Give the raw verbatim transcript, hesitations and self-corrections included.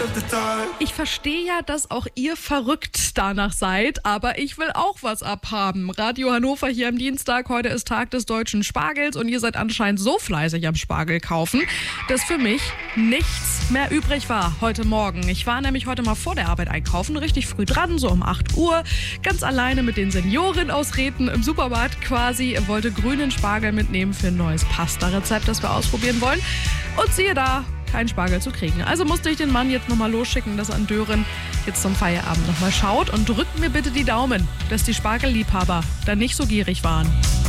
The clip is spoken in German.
Ich verstehe ja, dass auch ihr verrückt danach seid, aber ich will auch was abhaben. Radio Hannover hier am Dienstag. Heute ist Tag des deutschen Spargels und ihr seid anscheinend so fleißig am Spargel kaufen, dass für mich nichts mehr übrig war heute Morgen. Ich war nämlich heute mal vor der Arbeit einkaufen, richtig früh dran, so um acht Uhr, ganz alleine mit den Senioren aus Reten im Supermarkt quasi, wollte grünen Spargel mitnehmen für ein neues Pasta-Rezept, das wir ausprobieren wollen. Und siehe da, kein Spargel zu kriegen. Also musste ich den Mann jetzt nochmal losschicken, dass er an Dören jetzt zum Feierabend nochmal schaut und drückt mir bitte die Daumen, dass die Spargelliebhaber dann nicht so gierig waren.